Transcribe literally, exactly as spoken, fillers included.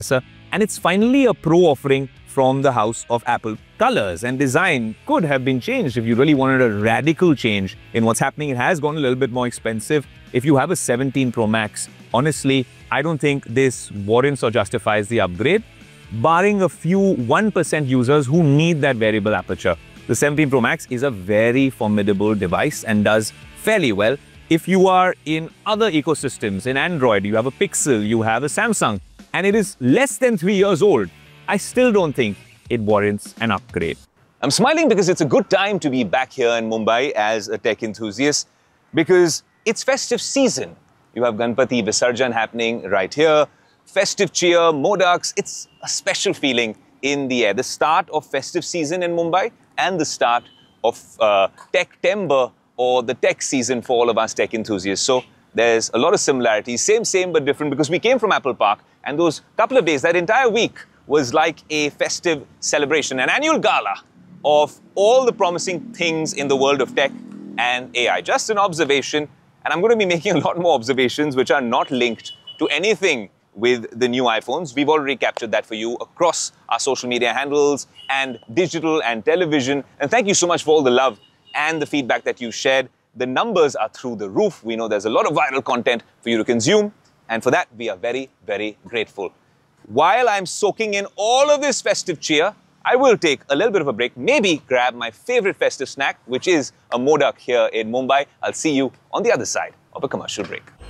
and it's finally a Pro offering from the house of Apple. Colors and design could have been changed if you really wanted a radical change in what's happening. It has gone a little bit more expensive. If you have a seventeen Pro Max, honestly, I don't think this warrants or justifies the upgrade, barring a few one percent users who need that variable aperture. The seventeen Pro Max is a very formidable device and does fairly well. If you are in other ecosystems, in Android, you have a Pixel, you have a Samsung, and it is less than three years old, I still don't think it warrants an upgrade. I'm smiling because it's a good time to be back here in Mumbai as a tech enthusiast, because it's festive season. You have Ganpati Visarjan happening right here, festive cheer, Modaks. It's a special feeling in the air. The start of festive season in Mumbai and the start of uh, Tech-tember, or the tech season for all of us tech enthusiasts. So there's a lot of similarities, same, same, but different, because we came from Apple Park, and those couple of days, that entire week, was like a festive celebration, an annual gala of all the promising things in the world of tech and A I. Just an observation, and I'm going to be making a lot more observations which are not linked to anything with the new iPhones. We've already captured that for you across our social media handles and digital and television. And thank you so much for all the love and the feedback that you shared. The numbers are through the roof. We know there's a lot of viral content for you to consume, and for that, we are very, very grateful. While I'm soaking in all of this festive cheer, I will take a little bit of a break, maybe grab my favorite festive snack, which is a Modak here in Mumbai. I'll see you on the other side of a commercial break.